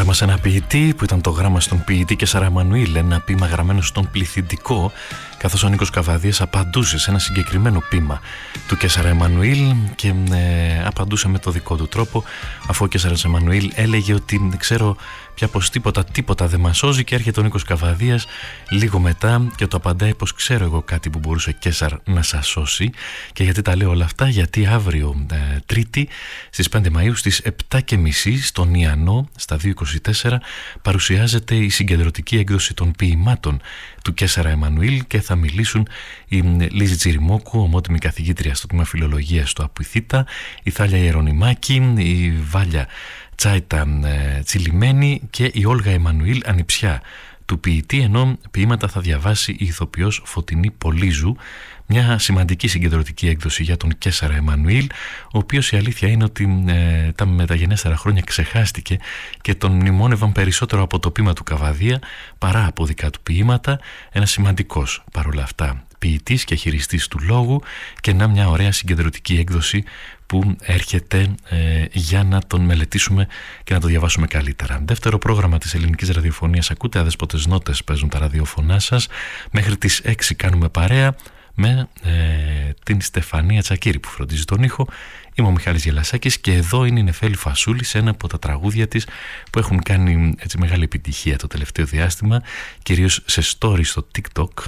γράμμα σε ένα ποιητή, που ήταν το γράμμα στον ποιητή Κέσσαρα Εμμανουήλ, ένα ποίημα γραμμένο στον πληθυντικό, καθώς ο Νίκος Καβαδίας απαντούσε σε ένα συγκεκριμένο ποίημα του Κέσσαρα Εμμανουήλ και απαντούσε με το δικό του τρόπο, αφού ο Κέσσαρας Εμμανουήλ έλεγε ότι δεν ξέρω πια πως τίποτα δεν μας σώζει, και έρχεται ο Νίκος Καβαδίας λίγο μετά και το απαντάει πως ξέρω εγώ κάτι που μπορούσε, Κέσσαρ, να σας σώσει. Και γιατί τα λέω όλα αυτά? Γιατί αύριο Τρίτη στις 5 Μαΐου στις 7.30 στον Ιαννό στα 224 παρουσιάζεται η συγκεντρωτική έκδοση των ποιημάτων του Κέσσαρα Εμμανουήλ και θα μιλήσουν η Λίζη Τσιριμόκου, ομότιμη καθηγήτρια στο τμήμα φιλολογίας του Απουηθήτα, η Θάλια Ιερονιμάκη, η Βάλια Τσάιτα Τσιλιμένη και η Όλγα Εμμανουήλ, ανιψιά του ποιητή, ενώ ποίηματα θα διαβάσει η ηθοποιός Φωτεινή Πολύζου. Μια σημαντική συγκεντρωτική έκδοση για τον Κέσσαρα Εμμανουήλ, ο οποίος η αλήθεια είναι ότι τα μεταγενέστερα χρόνια ξεχάστηκε και τον μνημόνευαν περισσότερο από το ποίημα του Καβαδία παρά από δικά του ποίηματα. Ένας σημαντικός παρόλα αυτά ποιητής και χειριστής του λόγου, και να μια ωραία συγκεντρωτική έκδοση που έρχεται για να τον μελετήσουμε και να το διαβάσουμε καλύτερα. Δεύτερο πρόγραμμα της ελληνικής ραδιοφωνίας ακούτε, αδέσποτες νότες παίζουν τα ραδιοφωνά σας. Μέχρι τις 6 κάνουμε παρέα με την Στεφανία Τσακύρη που φροντίζει τον ήχο. Είμαι ο Μιχάλης Γελασάκης και εδώ είναι η Νεφέλη Φασούλη σε ένα από τα τραγούδια της που έχουν κάνει έτσι μεγάλη επιτυχία το τελευταίο διάστημα, κυρίως σε stories στο TikTok.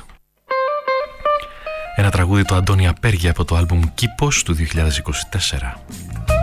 Ένα τραγούδι του Αντώνη Απέργη από το άλμπουμ Κήπος του 2024.